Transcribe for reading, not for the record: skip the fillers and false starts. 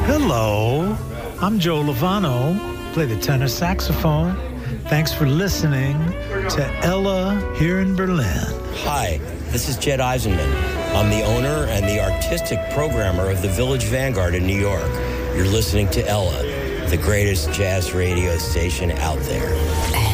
Hello, I'm Joe Lovano, play the tenor saxophone. Thanks for listening to Ella here in Berlin. Hi, this is Jed Eisenman. I'm the owner and the artistic programmer of the Village Vanguard in New York. You're listening to Ella, the greatest jazz radio station out there.